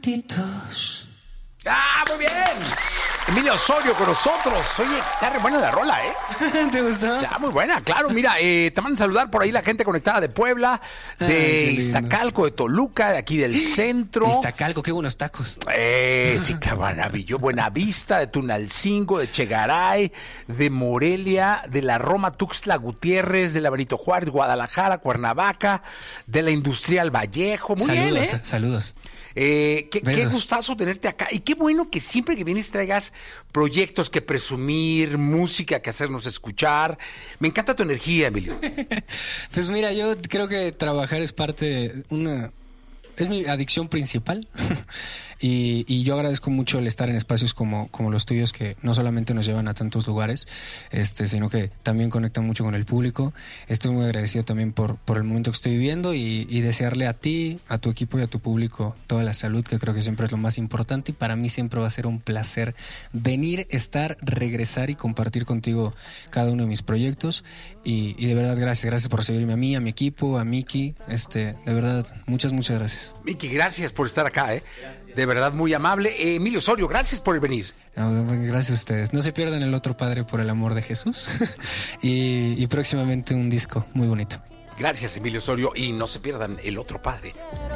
diamantitos. ¡Ah, muy bien! Emilio Osorio con nosotros. Oye, está re buena la rola, ¿eh? ¿Te gustó? Está muy buena, claro. Mira, te mandan a saludar por ahí la gente conectada de Puebla, de Iztacalco, de Toluca, de aquí del centro. Iztacalco, qué buenos tacos. Sí, claro, maravilloso. Buenavista, de Tunalcingo, de Chegaray, de Morelia, de la Roma Tuxtla Gutiérrez, de la Benito Juárez, Guadalajara, Cuernavaca, de la Industrial Vallejo. Muy saludos, bien, ¿eh? Saludos. Qué gustazo tenerte acá. Y qué bueno que siempre que vienes traigas proyectos que presumir, música que hacernos escuchar. Me encanta tu energía, Emilio. Pues mira, yo creo que trabajar es es mi adicción principal. Y yo agradezco mucho el estar en espacios como los tuyos, que no solamente nos llevan a tantos lugares, sino que también conectan mucho con el público. Estoy muy agradecido también por el momento que estoy viviendo y desearle a ti, a tu equipo y a tu público toda la salud, que creo que siempre es lo más importante. Y para mí siempre va a ser un placer venir, estar, regresar y compartir contigo cada uno de mis proyectos. Y de verdad, gracias por seguirme a mí, a mi equipo, a Miki. De verdad, muchas gracias. Miki, gracias por estar acá, ¿eh? De verdad, muy amable. Emilio Osorio, gracias por venir. No, gracias a ustedes. No se pierdan El Otro Padre, por el amor de Jesús. y próximamente un disco muy bonito. Gracias, Emilio Osorio. Y no se pierdan El Otro Padre.